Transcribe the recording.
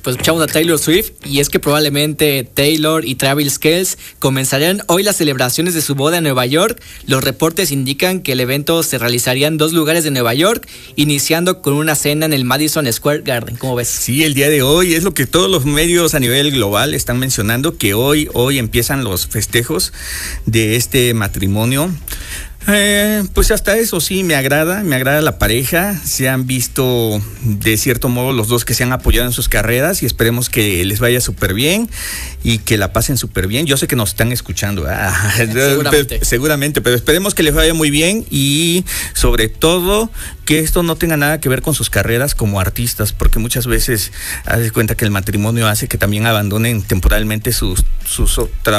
pues escuchamos a Taylor Swift, y es que probablemente Taylor y Travis Kelce comenzarían hoy las celebraciones de su boda en Nueva York. Los reportes indican que el evento se realizaría en 2 lugares de Nueva York, iniciando con una cena en el Madison Square Garden. ¿Cómo ves? Sí, el día de hoy es lo que todos los medios a nivel global están mencionando, que hoy empiezan los festejos de este matrimonio. Pues hasta eso sí, me agrada la pareja. Se han visto de cierto modo los dos que se han apoyado en sus carreras, y esperemos que les vaya súper bien y que la pasen súper bien. Yo sé que nos están escuchando, seguramente, pero esperemos que les vaya muy bien, y sobre todo que esto no tenga nada que ver con sus carreras como artistas, porque muchas veces haz de cuenta que el matrimonio hace que también abandonen temporalmente sus trabajos